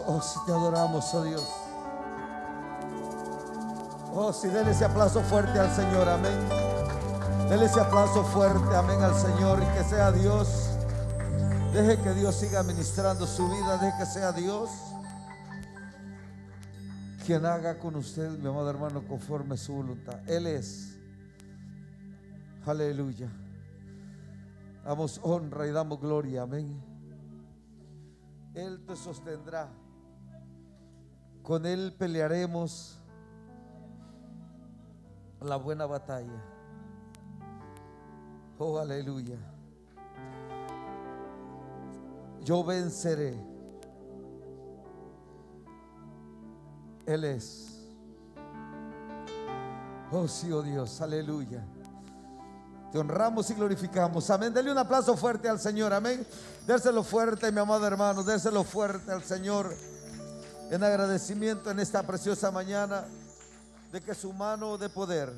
Oh, si te adoramos, oh Dios. Oh, si dele ese aplauso fuerte al Señor, amén. Dele ese aplauso fuerte, amén, al Señor. Y que sea Dios. Deje que Dios siga ministrando su vida. Deje que sea Dios quien haga con usted, mi amado hermano, conforme su voluntad. Él es. Aleluya. Damos honra y damos gloria, amén. Él te sostendrá. Con Él pelearemos la buena batalla. Oh, aleluya. Yo venceré. Él es. Oh, sí, oh Dios, aleluya. Te honramos y glorificamos, amén. Dele un aplauso fuerte al Señor, amén. Déselo fuerte, mi amado hermano. Déselo fuerte al Señor en agradecimiento en esta preciosa mañana de que su mano de poder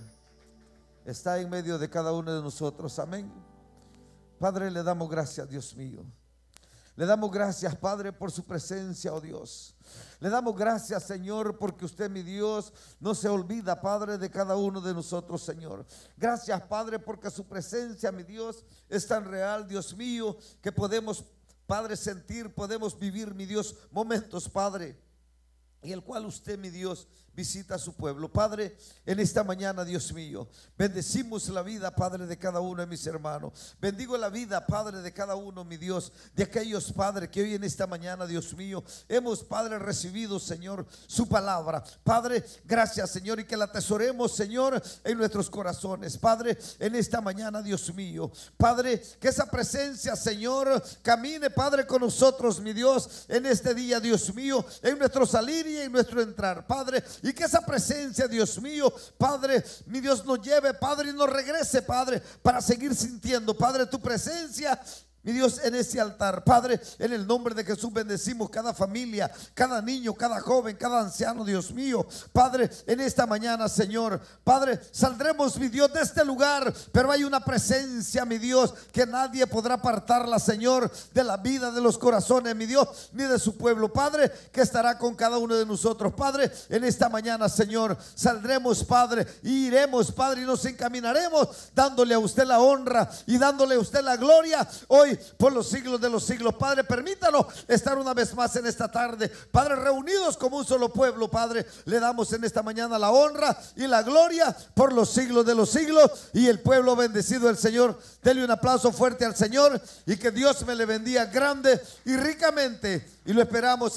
está en medio de cada uno de nosotros, amén. Padre, le damos gracias, Dios mío. Le damos gracias, Padre, por su presencia, oh Dios. Le damos gracias, Señor, porque usted, mi Dios, no se olvida, Padre, de cada uno de nosotros, Señor. Gracias, Padre, porque su presencia, mi Dios, es tan real, Dios mío, que podemos, Padre, sentir, podemos vivir, mi Dios, momentos, Padre, y el cual usted, mi Dios, visita a su pueblo. Padre, en esta mañana, Dios mío, bendecimos la vida, Padre, de cada uno de mis hermanos. Bendigo la vida, Padre, de cada uno, mi Dios, de aquellos, Padre, que hoy en esta mañana, Dios mío, hemos, Padre, recibido, Señor, su palabra. Padre, gracias, Señor, y que la atesoremos, Señor, en nuestros corazones. Padre, en esta mañana, Dios mío, Padre, que esa presencia, Señor, camine, Padre, con nosotros, mi Dios, en este día, Dios mío, en nuestro salir y en nuestro entrar, Padre, y que esa presencia, Dios mío, Padre, mi Dios, nos lleve, Padre, y nos regrese, Padre, para seguir sintiendo, Padre, tu presencia, mi Dios, en ese altar. Padre, en el nombre de Jesús bendecimos cada familia, cada niño, cada joven, cada anciano, Dios mío. Padre, en esta mañana, Señor, Padre, saldremos, mi Dios, de este lugar, pero hay una presencia, mi Dios, que nadie podrá apartarla, Señor, de la vida, de los corazones, mi Dios, ni de su pueblo, Padre, que estará con cada uno de nosotros. Padre, en esta mañana, Señor, saldremos, Padre, y iremos, Padre, y nos encaminaremos dándole a usted la honra y dándole a usted la gloria hoy por los siglos de los siglos. Padre, permítanos estar una vez más en esta tarde, Padre, reunidos como un solo pueblo. Padre, le damos en esta mañana la honra y la gloria por los siglos de los siglos. Y el pueblo bendecido del Señor, dele un aplauso fuerte al Señor, y que Dios me le bendiga grande y ricamente, y lo esperamos